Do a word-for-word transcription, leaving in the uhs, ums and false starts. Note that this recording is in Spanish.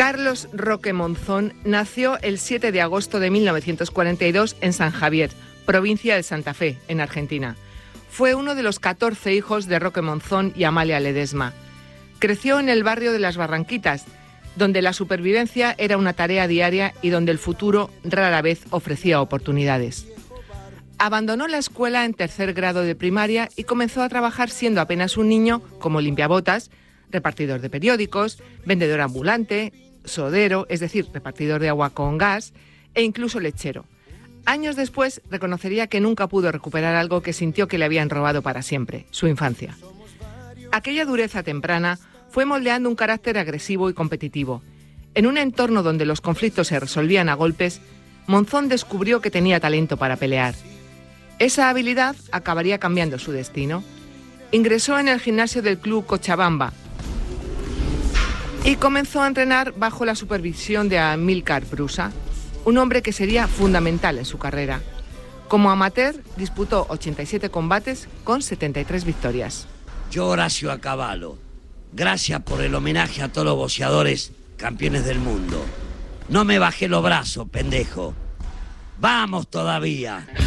Carlos Roque Monzón nació el siete de agosto de mil novecientos cuarenta y dos en San Javier, provincia de Santa Fe, en Argentina. Fue uno de los catorce hijos de Roque Monzón y Amalia Ledesma. Creció en el barrio de Las Barranquitas, donde la supervivencia era una tarea diaria y donde el futuro rara vez ofrecía oportunidades. Abandonó la escuela en tercer grado de primaria y comenzó a trabajar siendo apenas un niño como limpiabotas, repartidor de periódicos, vendedor ambulante, sodero, es decir, repartidor de agua con gas, e incluso lechero. Años después reconocería que nunca pudo recuperar algo que sintió que le habían robado para siempre, su infancia. Aquella dureza temprana fue moldeando un carácter agresivo y competitivo. En un entorno donde los conflictos se resolvían a golpes, Monzón descubrió que tenía talento para pelear. Esa habilidad acabaría cambiando su destino. Ingresó en el gimnasio del club Cochabamba y comenzó a entrenar bajo la supervisión de Amílcar Brusa, un hombre que sería fundamental en su carrera. Como amateur disputó ochenta y siete combates con setenta y tres victorias. Yo, Horacio Acabalo, gracias por el homenaje a todos los boxeadores campeones del mundo. No me bajé los brazos, pendejo. ¡Vamos todavía!